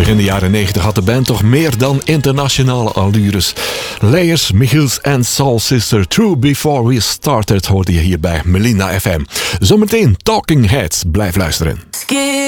Begin de jaren 90 had de band toch meer dan internationale allures. Layers, Michiels en Soul Sister, True Before We Started hoorde je hier bij Melina FM. Zometeen Talking Heads. Blijf luisteren.